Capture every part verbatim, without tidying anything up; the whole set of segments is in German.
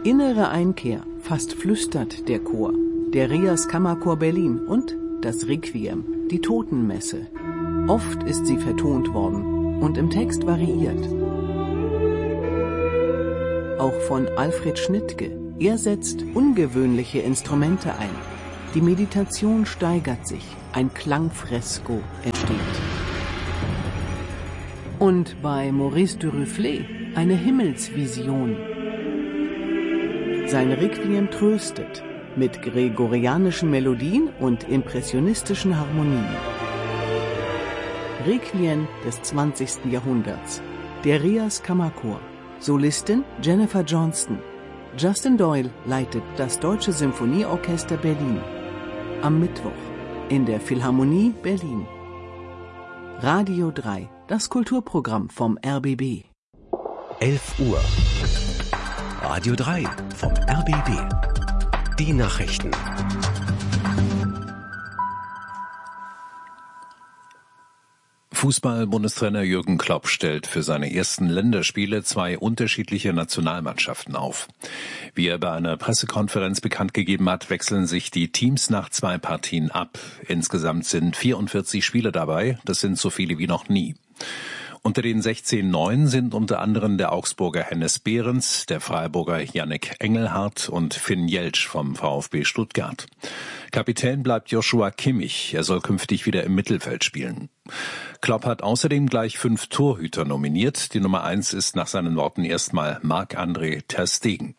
Innere Einkehr, fast flüstert der Chor, der Rias Kammerchor Berlin und das Requiem, die Totenmesse. Oft ist sie vertont worden und im Text variiert. Auch von Alfred Schnittke. Er setzt ungewöhnliche Instrumente ein. Die Meditation steigert sich, ein Klangfresko entsteht. Und bei Maurice Duruflé eine Himmelsvision. Sein Requiem tröstet mit gregorianischen Melodien und impressionistischen Harmonien. Requiem des zwanzigsten Jahrhunderts. Der Rias Kammerchor. Solistin Jennifer Johnston. Justin Doyle leitet das Deutsche Symphonieorchester Berlin. Am Mittwoch in der Philharmonie Berlin. Radio drei, das Kulturprogramm vom R B B. elf Uhr. Radio drei vom R B B. Die Nachrichten. Fußball-Bundestrainer Jürgen Klopp stellt für seine ersten Länderspiele zwei unterschiedliche Nationalmannschaften auf. Wie er bei einer Pressekonferenz bekannt gegeben hat, wechseln sich die Teams nach zwei Partien ab. Insgesamt sind vierundvierzig Spieler dabei, das sind so viele wie noch nie. Unter den sechzehn Neuen sind unter anderem der Augsburger Hennes Behrens, der Freiburger Yannick Engelhardt und Finn Jeltsch vom VfB Stuttgart. Kapitän bleibt Joshua Kimmich, er soll künftig wieder im Mittelfeld spielen. Klopp hat außerdem gleich fünf Torhüter nominiert. Die Nummer eins ist nach seinen Worten erstmal Marc-André ter Stegen.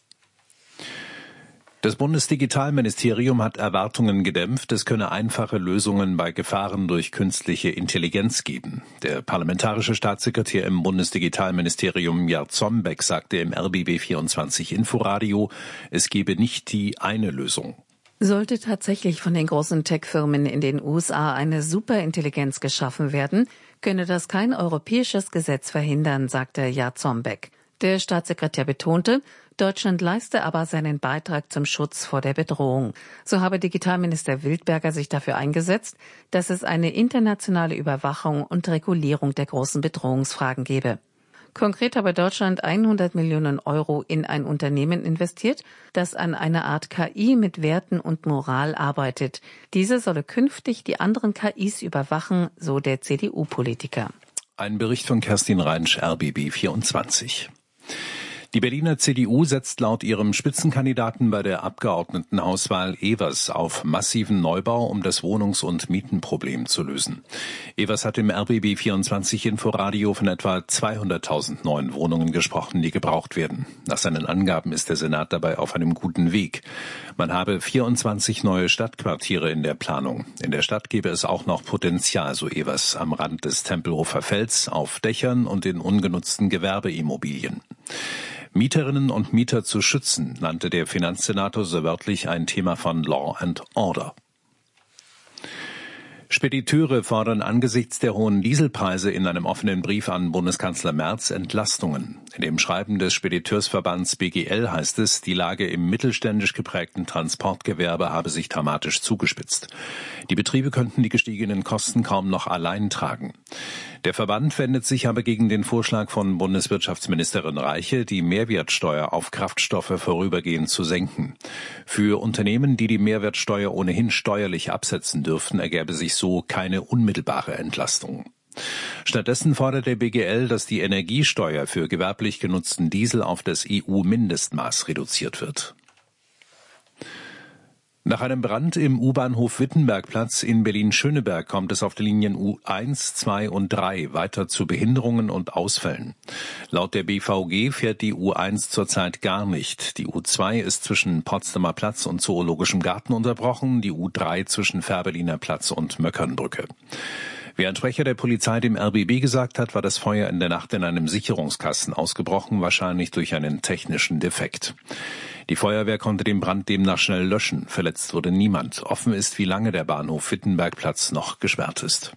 Das Bundesdigitalministerium hat Erwartungen gedämpft, es könne einfache Lösungen bei Gefahren durch künstliche Intelligenz geben. Der parlamentarische Staatssekretär im Bundesdigitalministerium Gert Zombeck sagte im R B B vierundzwanzig Inforadio, es gebe nicht die eine Lösung. Sollte tatsächlich von den großen Tech-Firmen in den U S A eine Superintelligenz geschaffen werden, könne das kein europäisches Gesetz verhindern, sagte Gert Zombeck. Der Staatssekretär betonte, Deutschland leiste aber seinen Beitrag zum Schutz vor der Bedrohung. So habe Digitalminister Wildberger sich dafür eingesetzt, dass es eine internationale Überwachung und Regulierung der großen Bedrohungsfragen gebe. Konkret habe Deutschland hundert Millionen Euro in ein Unternehmen investiert, das an einer Art K I mit Werten und Moral arbeitet. Diese solle künftig die anderen K Is überwachen, so der C D U-Politiker. Ein Bericht von Kerstin Reinsch, R B B vierundzwanzig. Die Berliner C D U setzt laut ihrem Spitzenkandidaten bei der Abgeordnetenhauswahl Evers auf massiven Neubau, um das Wohnungs- und Mietenproblem zu lösen. Evers hat im R B B vierundzwanzig Inforadio von etwa zweihunderttausend neuen Wohnungen gesprochen, die gebraucht werden. Nach seinen Angaben ist der Senat dabei auf einem guten Weg. Man habe vierundzwanzig neue Stadtquartiere in der Planung. In der Stadt gebe es auch noch Potenzial, so Evers, am Rand des Tempelhofer Felds, auf Dächern und in ungenutzten Gewerbeimmobilien. Mieterinnen und Mieter zu schützen, nannte der Finanzsenator so wörtlich ein Thema von Law and Order. Spediteure fordern angesichts der hohen Dieselpreise in einem offenen Brief an Bundeskanzler Merz Entlastungen. In dem Schreiben des Spediteursverbands B G L heißt es, die Lage im mittelständisch geprägten Transportgewerbe habe sich dramatisch zugespitzt. Die Betriebe könnten die gestiegenen Kosten kaum noch allein tragen. Der Verband wendet sich aber gegen den Vorschlag von Bundeswirtschaftsministerin Reiche, die Mehrwertsteuer auf Kraftstoffe vorübergehend zu senken. Für Unternehmen, die die Mehrwertsteuer ohnehin steuerlich absetzen dürften, ergäbe sich so keine unmittelbare Entlastung. Stattdessen fordert der B G L, dass die Energiesteuer für gewerblich genutzten Diesel auf das E U-Mindestmaß reduziert wird. Nach einem Brand im U-Bahnhof Wittenbergplatz in Berlin-Schöneberg kommt es auf den Linien U eins, zwei und drei weiter zu Behinderungen und Ausfällen. Laut der B V G fährt die U eins zurzeit gar nicht. Die U zwei ist zwischen Potsdamer Platz und Zoologischem Garten unterbrochen, die U drei zwischen Fährberliner Platz und Möckernbrücke. Wie ein Sprecher der Polizei dem R B B gesagt hat, war das Feuer in der Nacht in einem Sicherungskasten ausgebrochen, wahrscheinlich durch einen technischen Defekt. Die Feuerwehr konnte den Brand demnach schnell löschen. Verletzt wurde niemand. Offen ist, wie lange der Bahnhof Wittenbergplatz noch gesperrt ist.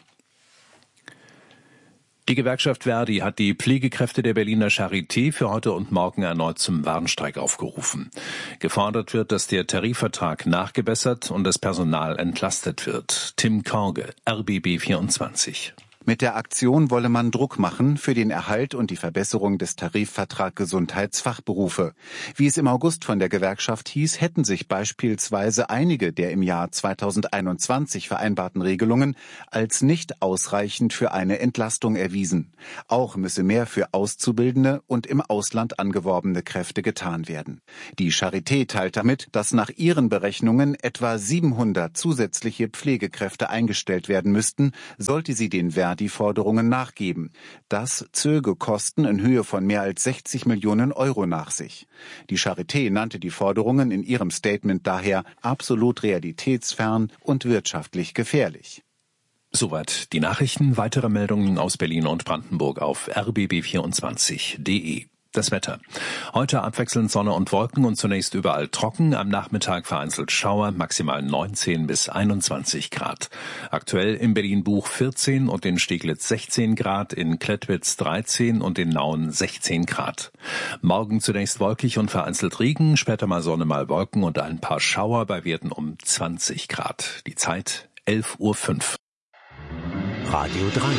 Die Gewerkschaft Verdi hat die Pflegekräfte der Berliner Charité für heute und morgen erneut zum Warnstreik aufgerufen. Gefordert wird, dass der Tarifvertrag nachgebessert und das Personal entlastet wird. Tim Korge, R B B vierundzwanzig. Mit der Aktion wolle man Druck machen für den Erhalt und die Verbesserung des Tarifvertrags Gesundheitsfachberufe. Wie es im August von der Gewerkschaft hieß, hätten sich beispielsweise einige der im Jahr zweitausendeinundzwanzig vereinbarten Regelungen als nicht ausreichend für eine Entlastung erwiesen. Auch müsse mehr für Auszubildende und im Ausland angeworbene Kräfte getan werden. Die Charité teilt mit, dass nach ihren Berechnungen etwa siebenhundert zusätzliche Pflegekräfte eingestellt werden müssten, sollte sie den Verdi-Forderungen nachgeben. Das zöge Kosten in Höhe von mehr als sechzig Millionen Euro nach sich. Die Charité nannte die Forderungen in ihrem Statement daher absolut realitätsfern und wirtschaftlich gefährlich. Soweit die Nachrichten. Weitere Meldungen aus Berlin und Brandenburg auf r b b vierundzwanzig punkt d e. Das Wetter. Heute abwechselnd Sonne und Wolken und zunächst überall trocken. Am Nachmittag vereinzelt Schauer, maximal neunzehn bis einundzwanzig Grad. Aktuell in Berlin-Buch vierzehn und in Steglitz sechzehn Grad, in Klettwitz dreizehn und in Nauen sechzehn Grad. Morgen zunächst wolkig und vereinzelt Regen, später mal Sonne, mal Wolken und ein paar Schauer bei Werten um zwanzig Grad. Die Zeit elf Uhr fünf. Radio drei.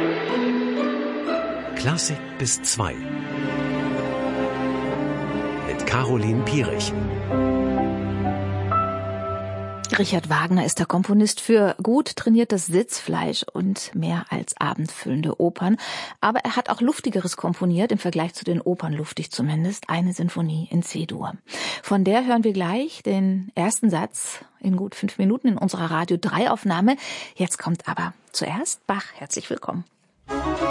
Klassik bis zwei. Mit Caroline Pierich. Richard Wagner ist der Komponist für gut trainiertes Sitzfleisch und mehr als abendfüllende Opern. Aber er hat auch Luftigeres komponiert, im Vergleich zu den Opern luftig zumindest, eine Sinfonie in C-Dur. Von der hören wir gleich den ersten Satz in gut fünf Minuten in unserer Radio drei Aufnahme. Jetzt kommt aber zuerst Bach. Herzlich willkommen.